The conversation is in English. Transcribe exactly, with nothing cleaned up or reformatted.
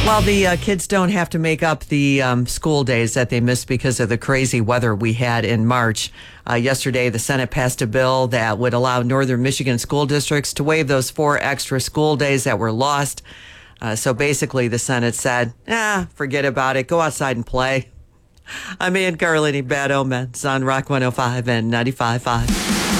Well, the uh, kids don't have to make up the um, school days that they missed because of the crazy weather we had in March. Uh, yesterday, the Senate passed a bill that would allow Northern Michigan school districts to waive those four extra school days that were lost. Uh, so basically, the Senate said, ah, forget about it. Go outside and play. I'm Ann Carlini, Bad Omens on Rock one oh five and ninety-five point five.